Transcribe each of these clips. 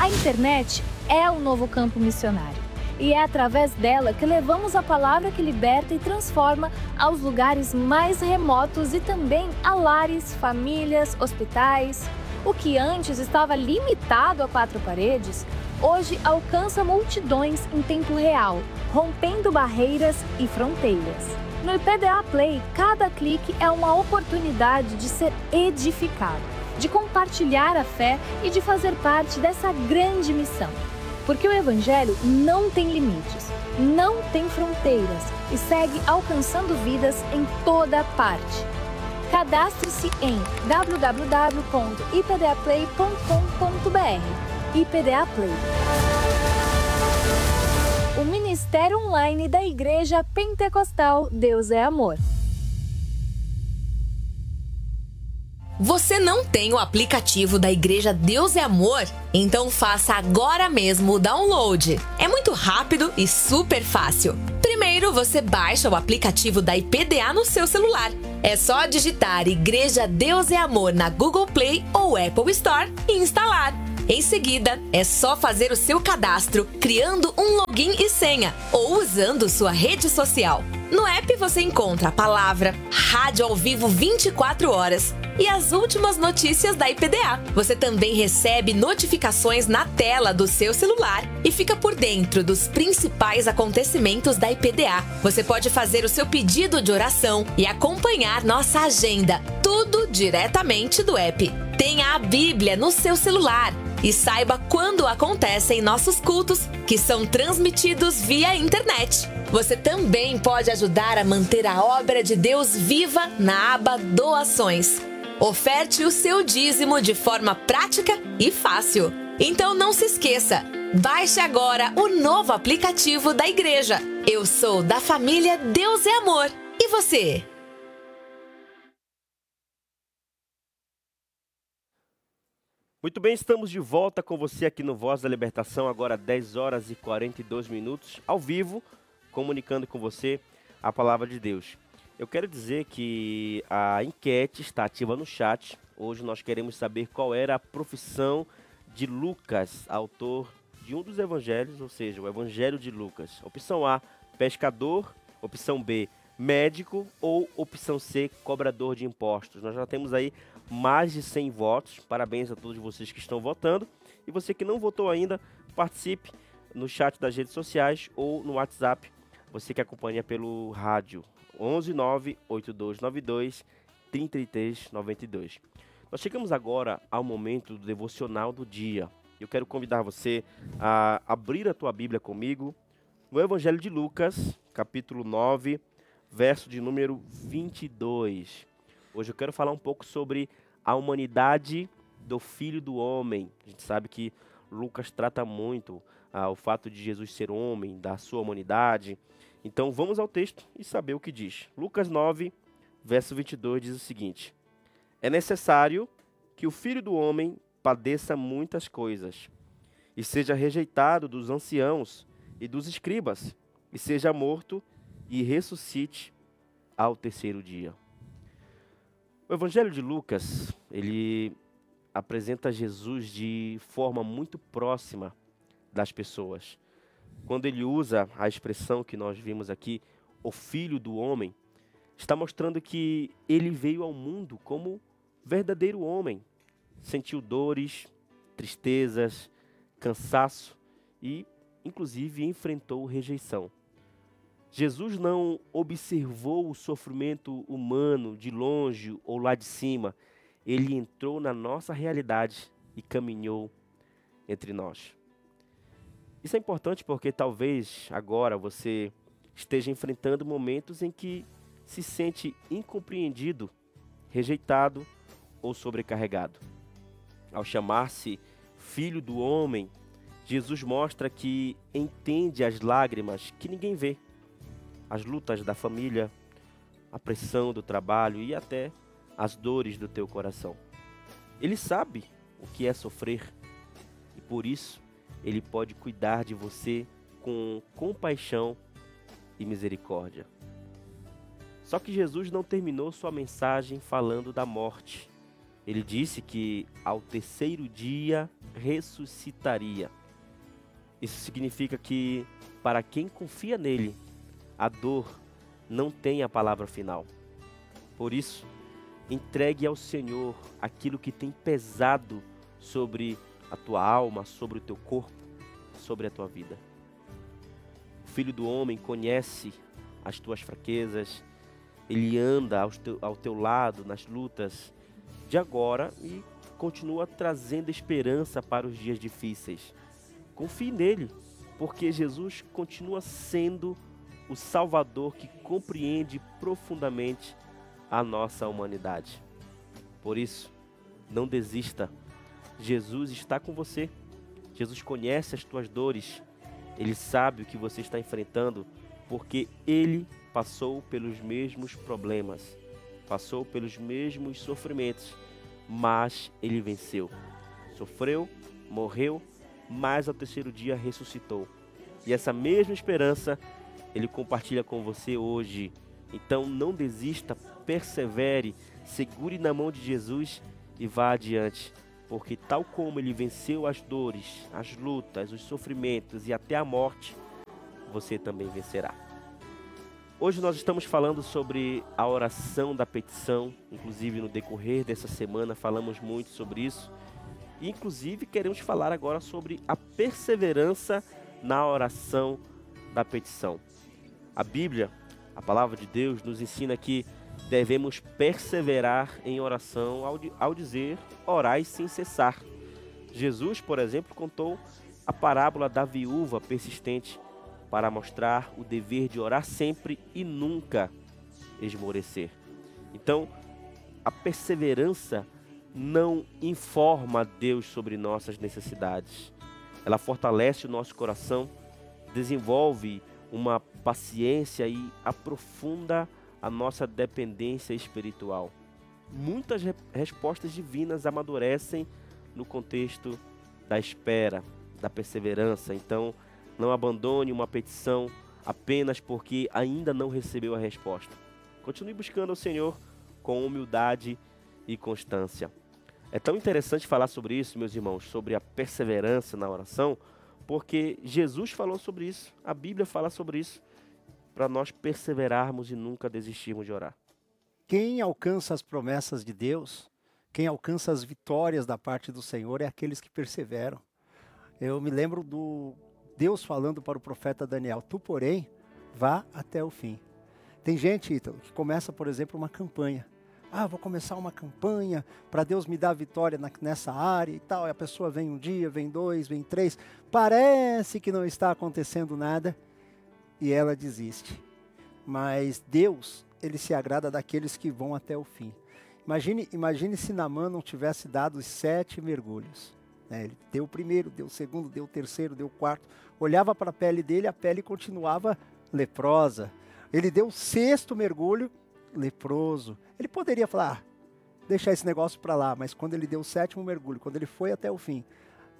A internet é o novo campo missionário. E é através dela que levamos a palavra que liberta e transforma aos lugares mais remotos e também a lares, famílias, hospitais. O que antes estava limitado a 4 paredes, hoje alcança multidões em tempo real, rompendo barreiras e fronteiras. No IPDA Play, cada clique é uma oportunidade de ser edificado, de compartilhar a fé e de fazer parte dessa grande missão. Porque o Evangelho não tem limites, não tem fronteiras e segue alcançando vidas em toda parte. Cadastre-se em www.ipdaplay.com.br. IPDA Play. O Ministério Online da Igreja Pentecostal Deus é Amor. Você não tem o aplicativo da Igreja Deus é Amor? Então faça agora mesmo o download. É muito rápido e super fácil. Primeiro, você baixa o aplicativo da IPDA no seu celular. É só digitar Igreja Deus é Amor na Google Play ou Apple Store e instalar. Em seguida, é só fazer o seu cadastro, criando um login e senha ou usando sua rede social. No app você encontra a palavra, rádio ao vivo 24 horas e as últimas notícias da IPDA. Você também recebe notificações na tela do seu celular e fica por dentro dos principais acontecimentos da IPDA. Você pode fazer o seu pedido de oração e acompanhar nossa agenda, tudo diretamente do app. Tenha a Bíblia no seu celular e saiba quando acontecem nossos cultos, que são transmitidos via internet. Você também pode ajudar a manter a obra de Deus viva na aba Doações. Oferte o seu dízimo de forma prática e fácil. Então não se esqueça, baixe agora o novo aplicativo da igreja. Eu sou da família Deus é Amor. E você? Muito bem, estamos de volta com você aqui no Voz da Libertação, agora 10 horas e 42 minutos, ao vivo, comunicando com você a palavra de Deus. Eu quero dizer que a enquete está ativa no chat. Hoje nós queremos saber qual era a profissão de Lucas, autor de um dos evangelhos, ou seja, o Evangelho de Lucas. Opção A, pescador. Opção B, médico. Ou opção C, cobrador de impostos. Nós já temos aí mais de 100 votos. Parabéns a todos vocês que estão votando. E você que não votou ainda, participe no chat das redes sociais ou no WhatsApp. Você que acompanha pelo rádio. 11982923392. Nós chegamos agora ao momento do devocional do dia. Eu quero convidar você a abrir a tua Bíblia comigo no Evangelho de Lucas, capítulo 9, verso de número 22. Hoje eu quero falar um pouco sobre a humanidade do Filho do Homem. A gente sabe que Lucas trata muito o fato de Jesus ser homem, da sua humanidade. Então vamos ao texto e saber o que diz. Lucas 9, verso 22 diz o seguinte: é necessário que o Filho do Homem padeça muitas coisas, e seja rejeitado dos anciãos e dos escribas, e seja morto e ressuscite ao terceiro dia. O Evangelho de Lucas, ele apresenta Jesus de forma muito próxima das pessoas. Quando ele usa a expressão que nós vimos aqui, o Filho do Homem, está mostrando que ele veio ao mundo como verdadeiro homem. Sentiu dores, tristezas, cansaço e, inclusive, enfrentou rejeição. Jesus não observou o sofrimento humano de longe ou lá de cima. Ele entrou na nossa realidade e caminhou entre nós. Isso é importante porque talvez agora você esteja enfrentando momentos em que se sente incompreendido, rejeitado ou sobrecarregado. Ao chamar-se Filho do Homem, Jesus mostra que entende as lágrimas que ninguém vê, as lutas da família, a pressão do trabalho e até as dores do teu coração. Ele sabe o que é sofrer e por isso ele pode cuidar de você com compaixão e misericórdia. Só que Jesus não terminou sua mensagem falando da morte. Ele disse que ao terceiro dia ressuscitaria. Isso significa que, para quem confia nele, a dor não tem a palavra final. Por isso, entregue ao Senhor aquilo que tem pesado sobre a tua alma, sobre o teu corpo, sobre a tua vida. O Filho do Homem conhece as tuas fraquezas, ele anda ao teu lado nas lutas de agora e continua trazendo esperança para os dias difíceis. Confie nele, porque Jesus continua sendo o Salvador que compreende profundamente a nossa humanidade. Por isso, não desista. Jesus está com você. Jesus conhece as tuas dores. Ele sabe o que você está enfrentando, porque ele passou pelos mesmos problemas, passou pelos mesmos sofrimentos, mas ele venceu. Sofreu, morreu, mas ao terceiro dia ressuscitou. E essa mesma esperança ele compartilha com você hoje. Então não desista, persevere, segure na mão de Jesus e vá adiante. Porque tal como ele venceu as dores, as lutas, os sofrimentos e até a morte, você também vencerá. Hoje nós estamos falando sobre a oração da petição. Inclusive no decorrer dessa semana falamos muito sobre isso. E inclusive queremos falar agora sobre a perseverança na oração da petição. A Bíblia, a palavra de Deus, nos ensina que devemos perseverar em oração ao dizer orai sem cessar. Jesus, por exemplo, contou a parábola da viúva persistente para mostrar o dever de orar sempre e nunca esmorecer. Então, a perseverança não informa Deus sobre nossas necessidades. Ela fortalece o nosso coração, desenvolve uma paciência e aprofunda a nossa dependência espiritual. Muitas respostas divinas amadurecem no contexto da espera, da perseverança. Então, não abandone uma petição apenas porque ainda não recebeu a resposta. Continue buscando ao Senhor com humildade e constância. É tão interessante falar sobre isso, meus irmãos, sobre a perseverança na oração, porque Jesus falou sobre isso, a Bíblia fala sobre isso, para nós perseverarmos e nunca desistirmos de orar. Quem alcança as promessas de Deus, quem alcança as vitórias da parte do Senhor é aqueles que perseveram. Eu me lembro do Deus falando para o profeta Daniel, tu, porém, vá até o fim. Tem gente, Ítalo, que começa, por exemplo, uma campanha. Vou começar uma campanha para Deus me dar vitória nessa área e tal. E a pessoa vem um dia, vem dois, vem três. Parece que não está acontecendo nada e ela desiste. Mas Deus, ele se agrada daqueles que vão até o fim. Imagine se Naamã não tivesse dado os 7 mergulhos. Ele deu o primeiro, deu o segundo, deu o terceiro, deu o quarto. Olhava para a pele dele, a pele continuava leprosa. Ele deu o 6º mergulho, leproso. Ele poderia falar, deixar esse negócio para lá, mas quando ele deu o 7º mergulho, quando ele foi até o fim,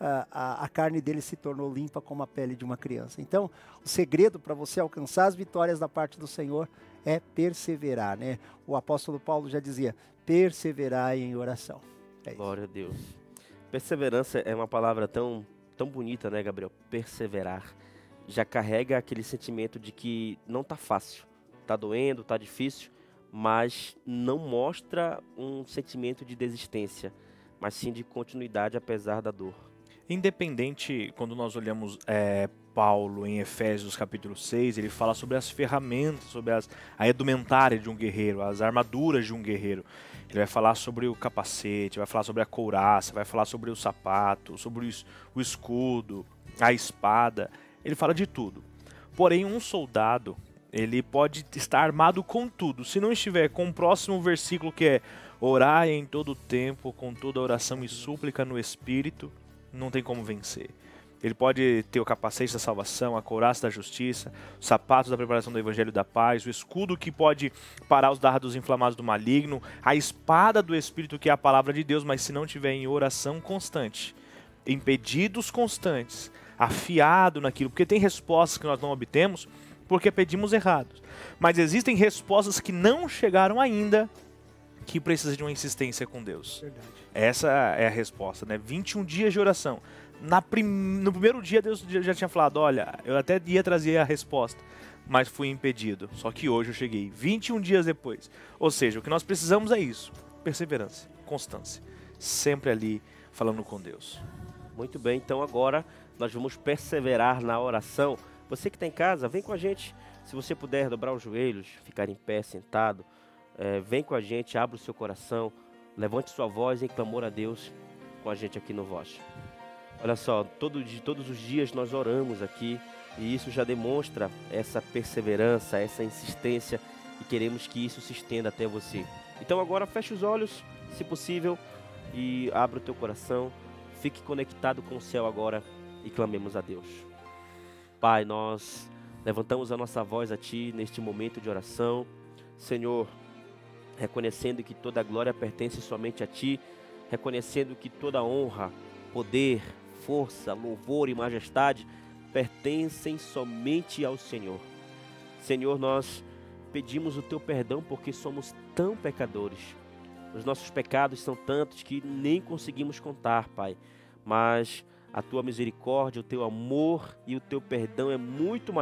a carne dele se tornou limpa como a pele de uma criança. Então, o segredo para você alcançar as vitórias da parte do Senhor é perseverar, né? O apóstolo Paulo já dizia, perseverai em oração. É isso. Glória a Deus. Perseverança é uma palavra tão bonita, né, Gabriel? Perseverar. Já carrega aquele sentimento de que não está fácil, está doendo, está difícil, mas não mostra um sentimento de desistência, mas sim de continuidade apesar da dor. Independente, quando nós olhamos Paulo em Efésios capítulo 6, ele fala sobre as ferramentas, sobre a edumentária de um guerreiro, as armaduras de um guerreiro. Ele vai falar sobre o capacete, vai falar sobre a couraça, vai falar sobre o sapato, sobre o escudo, a espada. Ele fala de tudo. Porém, um soldado, ele pode estar armado com tudo. Se não estiver com o próximo versículo, que é orar em todo tempo, com toda oração e súplica no Espírito, não tem como vencer. Ele pode ter o capacete da salvação, a couraça da justiça, os sapatos da preparação do evangelho da paz, o escudo que pode parar os dardos inflamados do maligno, a espada do Espírito, que é a palavra de Deus, mas se não tiver em oração constante, em pedidos constantes, afiado naquilo, porque tem respostas que nós não obtemos porque pedimos errados, mas existem respostas que não chegaram ainda que precisa de uma insistência com Deus. Verdade. Essa é a resposta, né? 21 dias de oração. No primeiro dia, Deus já tinha falado, olha, eu até ia trazer a resposta, mas fui impedido. Só que hoje eu cheguei 21 dias depois. Ou seja, o que nós precisamos é isso. Perseverança, constância. Sempre ali, falando com Deus. Muito bem, então agora nós vamos perseverar na oração. Você que está em casa, vem com a gente. Se você puder dobrar os joelhos, ficar em pé, sentado, vem com a gente, abra o seu coração, levante sua voz em clamor a Deus com a gente aqui no Voz. Olha só, todos os dias nós oramos aqui e isso já demonstra essa perseverança, essa insistência e queremos que isso se estenda até você. Então agora feche os olhos, se possível, e abra o teu coração, fique conectado com o céu agora e clamemos a Deus. Pai, nós levantamos a nossa voz a Ti neste momento de oração. Senhor, reconhecendo que toda a glória pertence somente a Ti, reconhecendo que toda honra, poder, força, louvor e majestade pertencem somente ao Senhor. Senhor, nós pedimos o Teu perdão porque somos tão pecadores. Os nossos pecados são tantos que nem conseguimos contar, Pai. Mas a Tua misericórdia, o Teu amor e o Teu perdão é muito maior